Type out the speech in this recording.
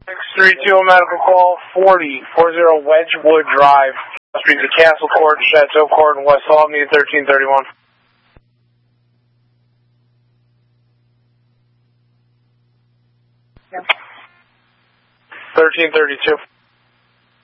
632 medical call 4040 Wedgewood Drive, Street to Castle Court, Chateau Court, and West Albany, 1331. 1332.